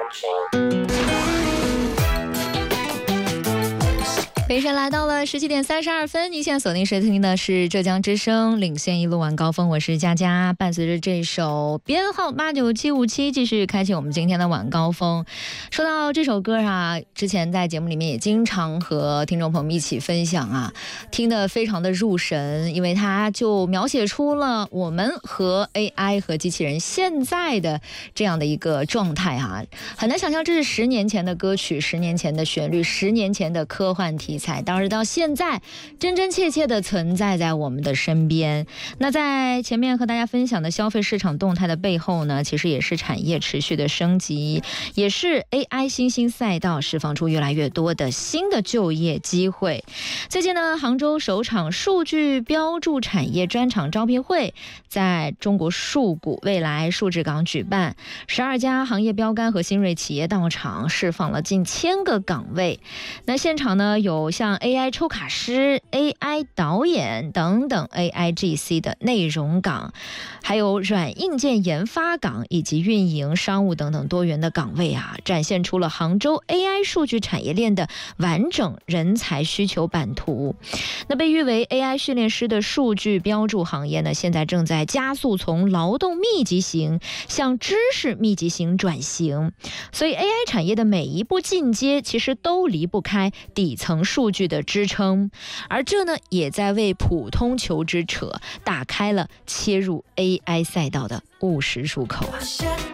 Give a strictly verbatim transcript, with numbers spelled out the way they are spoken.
北辰来到了十七点三十二分，你现在锁定收听的是浙江之声领先一路晚高峰，我是佳佳。伴随着这首编号八九七五七，继续开启我们今天的晚高峰。说到这首歌啊，之前在节目里面也经常和听众朋友们一起分享啊，听得非常的入神，因为它就描写出了我们和 A I 和机器人现在的这样的一个状态啊，很难想象这是十年前的歌曲，十年前的旋律，十年前的科幻题材，当时到现在真真切切的存在在我们的身边。那在前面和大家分享的消费市场动态的背后呢，其实也是产业持续的升级，也是 A I 新兴赛道释放出越来越多的新的就业机会。最近呢，杭州首场数据标注产业专场招聘会在中国数股未来数字港举办，十二家行业标杆和新锐企业到场，释放了近千个岗位。那现场呢，有像 A I 抽卡师、A I 导演等等 A I G C 的内容岗，还有软硬件研发岗以及运营、商务等等多元的岗位啊，展现出了杭州 A I 数据产业链的完整人才需求版图。那被誉为 A I 训练师的数据标注行业呢，现在正在加速从劳动密集型向知识密集型转型，所以 A I 产业的每一步进阶其实都离不开底层数据的支撑，而这呢，也在为普通求职者打开了切入 A I 赛道的务实出口啊。